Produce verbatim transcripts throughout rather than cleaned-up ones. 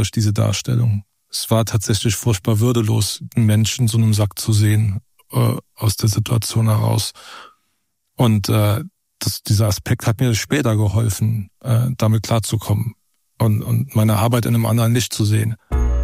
durch diese Darstellung. Es war tatsächlich furchtbar würdelos, einen Menschen in so einem Sack zu sehen, äh, aus der Situation heraus. Und äh, das, dieser Aspekt hat mir später geholfen, äh, damit klarzukommen und, und meine Arbeit in einem anderen Licht zu sehen.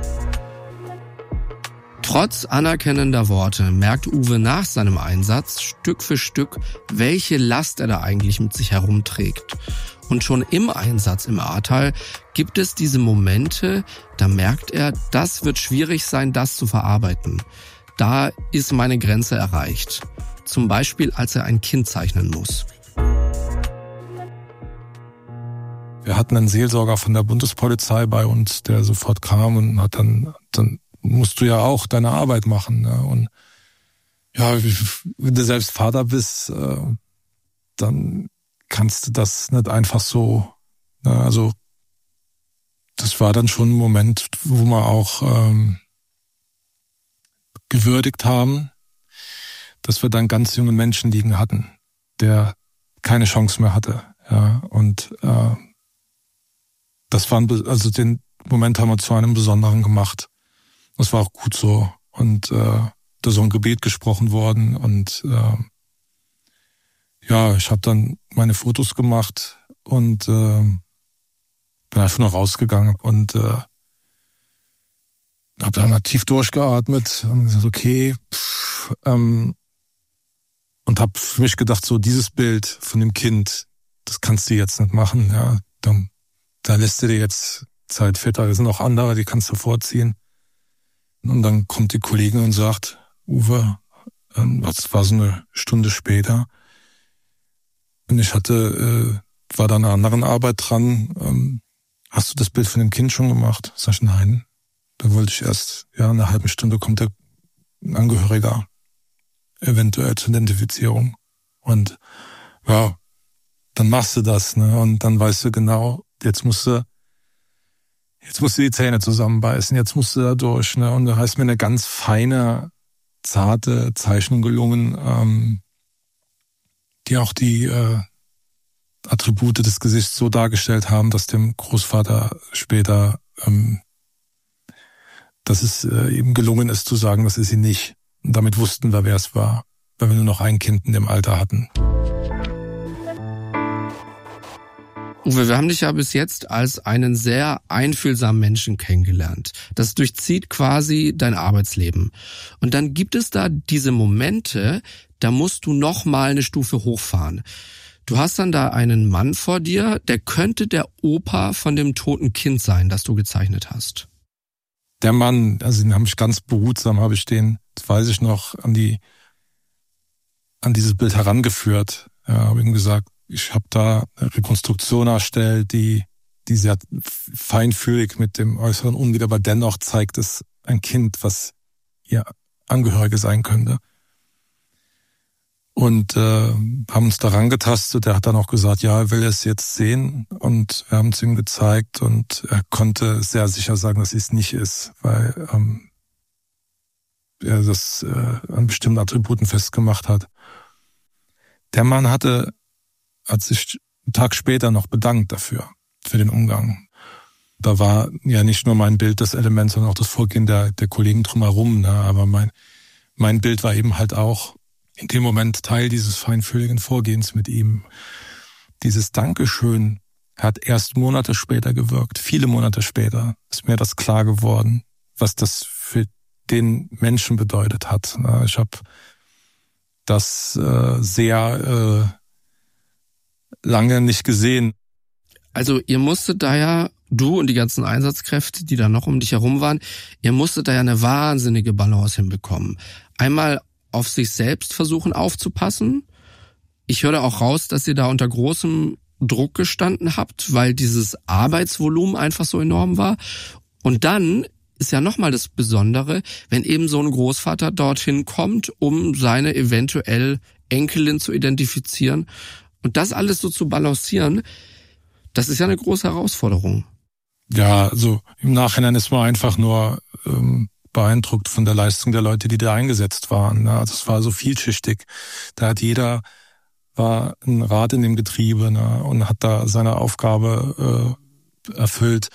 Trotz anerkennender Worte merkt Uwe nach seinem Einsatz Stück für Stück, welche Last er da eigentlich mit sich herumträgt. Und schon im Einsatz im Ahrtal gibt es diese Momente, da merkt er, das wird schwierig sein, das zu verarbeiten. Da ist meine Grenze erreicht. Zum Beispiel, als er ein Kind zeichnen muss. Wir hatten einen Seelsorger von der Bundespolizei bei uns, der sofort kam und hat dann, dann musst du ja auch deine Arbeit machen. Ne? Und ja, wenn du selbst Vater bist, dann kannst du das nicht einfach so. Ne? Also das war dann schon ein Moment, wo wir auch ähm, gewürdigt haben, dass wir dann ganz jungen Menschen liegen hatten, der keine Chance mehr hatte. Ja, und äh, das war ein, also den Moment haben wir zu einem besonderen gemacht. Das war auch gut so. Und äh, da ist so ein Gebet gesprochen worden. Und äh, ja, ich habe dann meine Fotos gemacht und äh, bin einfach nur rausgegangen und äh, habe dann mal tief durchgeatmet und gesagt, okay, pff, ähm, und habe für mich gedacht, so dieses Bild von dem Kind, das kannst du jetzt nicht machen. Ja, dann, da lässt du dir jetzt Zeit für. Da sind auch andere, die kannst du vorziehen. Und dann kommt die Kollegin und sagt, Uwe, ähm, das war so eine Stunde später. Und ich hatte, äh, war da eine andere Arbeit dran. Ähm, hast du das Bild von dem Kind schon gemacht? Sag ich, nein. Da wollte ich erst, ja, in einer halben Stunde kommt der Angehöriger eventuell zur Identifizierung. Und ja, dann machst du das, ne? Und dann weißt du genau, jetzt musst du, jetzt musst du die Zähne zusammenbeißen, jetzt musst du da durch, ne? Und da ist mir eine ganz feine, zarte Zeichnung gelungen, ähm, die auch die äh, Attribute des Gesichts so dargestellt haben, dass dem Großvater später, ähm, dass es äh, ihm gelungen ist zu sagen, das ist sie nicht. Und damit wussten wir, wer es war, weil wir nur noch ein Kind in dem Alter hatten. Uwe, wir haben dich ja bis jetzt als einen sehr einfühlsamen Menschen kennengelernt. Das durchzieht quasi dein Arbeitsleben. Und dann gibt es da diese Momente, da musst du noch mal eine Stufe hochfahren. Du hast dann da einen Mann vor dir, der könnte der Opa von dem toten Kind sein, das du gezeichnet hast. Der Mann, also den habe ich ganz behutsam, habe ich den, das weiß ich noch, an die, an dieses Bild herangeführt. Ja, habe ihm gesagt, ich habe da eine Rekonstruktion erstellt, die, die sehr feinfühlig mit dem äußeren umgeht, aber dennoch zeigt es ein Kind, was ihr Angehörige sein könnte. Und äh, haben uns daran getastet. Er hat dann auch gesagt, ja, er will es jetzt sehen. Und wir haben es ihm gezeigt und er konnte sehr sicher sagen, dass es nicht ist, weil ähm, er das äh, an bestimmten Attributen festgemacht hat. Der Mann hatte, hat sich einen Tag später noch bedankt dafür, für den Umgang. Da war ja nicht nur mein Bild das Element, sondern auch das Vorgehen der, der Kollegen drumherum. Ne? Aber mein, mein Bild war eben halt auch in dem Moment Teil dieses feinfühligen Vorgehens mit ihm. Dieses Dankeschön hat erst Monate später gewirkt. Viele Monate später ist mir das klar geworden, was das für den Menschen bedeutet hat. Ich habe das äh, sehr äh, lange nicht gesehen. Also ihr musstet da ja, du und die ganzen Einsatzkräfte, die da noch um dich herum waren, ihr musstet da ja eine wahnsinnige Balance hinbekommen. Einmal auf sich selbst versuchen aufzupassen. Ich höre auch raus, dass ihr da unter großem Druck gestanden habt, weil dieses Arbeitsvolumen einfach so enorm war. Und dann ist ja nochmal das Besondere, wenn eben so ein Großvater dorthin kommt, um seine eventuell Enkelin zu identifizieren. Und das alles so zu balancieren, das ist ja eine große Herausforderung. Ja, also im Nachhinein ist man einfach nur ähm, beeindruckt von der Leistung der Leute, die da eingesetzt waren. Also es war so vielschichtig. Da hat jeder, war ein Rad in dem Getriebe, ne, und hat da seine Aufgabe äh, erfüllt.